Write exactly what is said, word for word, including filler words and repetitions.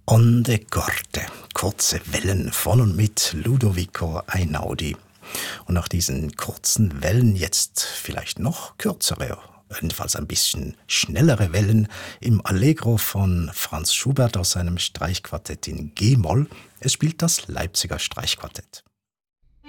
Onde corte, kurze Wellen von und mit Ludovico Einaudi. Und nach diesen kurzen Wellen jetzt vielleicht noch kürzere, jedenfalls ein bisschen schnellere Wellen im Allegro von Franz Schubert aus seinem Streichquartett in G-Moll. Es spielt das Leipziger Streichquartett.